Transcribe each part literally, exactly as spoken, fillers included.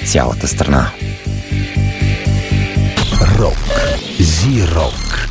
цялата страна. Рок. Зи-рок.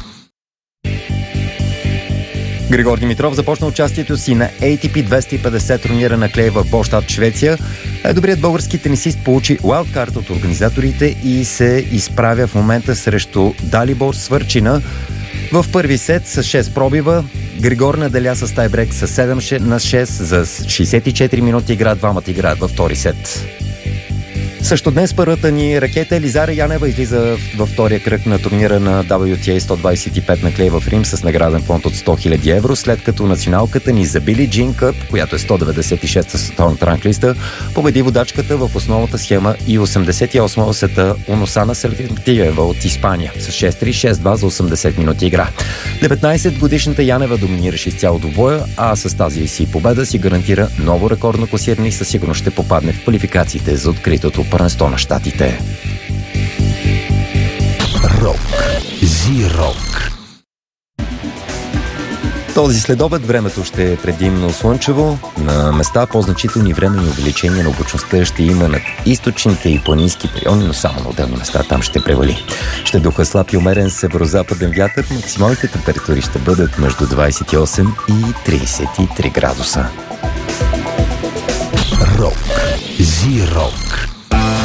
Григор Димитров започна участието си на Ей Ти Пи двеста и петдесет турнира на клей в Болштад, Швеция. Добрият български тенисист получи уайлдкарт от организаторите и се изправя в момента срещу Далибор Свърчина в първи сет с шест пробива. Григор наделя с тайбрек с седем на шест за шейсет и четири минути игра. Двамата играят във втори сет. Също днес първата ни ракета Елизара Янева излиза във втория кръг на турнира на Дабъл Ю Ти Ей сто двадесет и пет на клей в Рим с награден фонд от сто хиляди евро, след като националката ни за Били Джин Къп, която е сто деветдесет и шеста световната ранглиста, победи водачката в основната схема и осемдесет и осма в света Уносана Селектиева от Испания с шест три шест два за осемдесет минути игра. деветнадесетгодишната Янева доминираше изцяло до боя, а с тази си победа си гарантира ново рекордно класиране и със сигурност ще попадне в квалификациите за откритото първенство на щатите. Рок. Зи-рок. Този следобед времето ще е предимно слънчево. На места по-значителни времени увеличения на облачността ще има над източните и планински райони, но само на отделни места там ще превали. Ще духа слаб и умерен северо-западен вятър. Максималните температури ще бъдат между двадесет и осем и тридесет и три градуса. Рок. Зи-рок.